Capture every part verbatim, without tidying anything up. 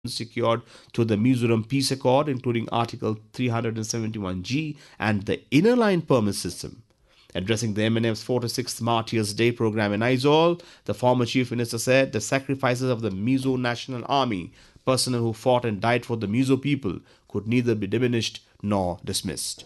secured through the Mizoram Peace Accord, including Article three seventy-one G and the Inner Line Permit System. Addressing the M N F's forty-sixth Martyrs Day program in Aizawl, the former Chief Minister said the sacrifices of the Mizo National Army, personnel who fought and died for the Mizo people, could neither be diminished nor dismissed.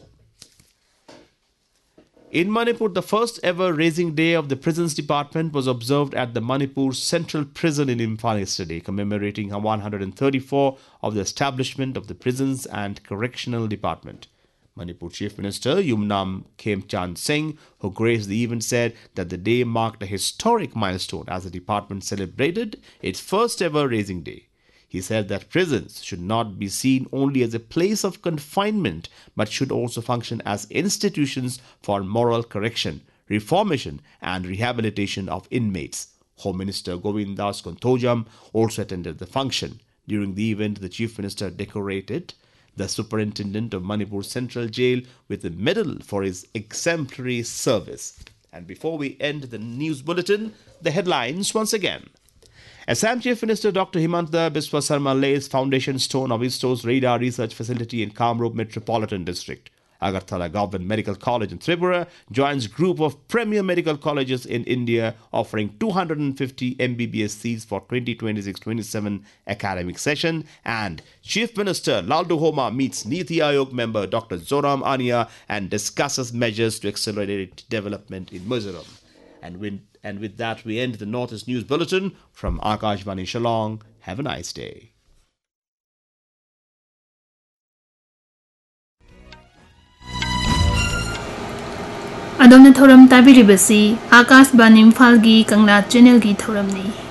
In Manipur, the first ever raising day of the Prisons Department was observed at the Manipur Central Prison in Imphal yesterday, commemorating one hundred thirty-four of the establishment of the Prisons and Correctional Department. Manipur Chief Minister Yumnam Khemchand Singh, who graced the event, said that the day marked a historic milestone as the department celebrated its first ever raising day. He said that prisons should not be seen only as a place of confinement, but should also function as institutions for moral correction, reformation and rehabilitation of inmates. Home Minister Govindas Kontojam also attended the function. During the event, the Chief Minister decorated the Superintendent of Manipur Central Jail with a medal for his exemplary service. And before we end the news bulletin, the headlines once again. Assam Chief Minister Doctor Himanta Biswa Sarma lays foundation stone of ISRO's radar research facility in Kamrup Metropolitan District. Agartala Government Medical College in Tripura joins group of premier medical colleges in India, offering two hundred fifty M B B S seats for twenty twenty-six twenty-seven academic session. And Chief Minister Laldu Homa meets Niti Aayog member Doctor Zoram Ania and discusses measures to accelerate development in Mizoram. And with, and with that, we end the Northeast News Bulletin from Akashvani Shillong. Have a nice day. Adomna thoram tabiribasi Akashvani Imphal gi Kangla channel gi thoramni.